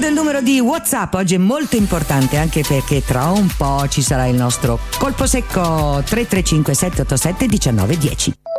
ricordo il numero di WhatsApp, oggi è molto importante anche perché tra un po' ci sarà il nostro colpo secco 335 787 1910.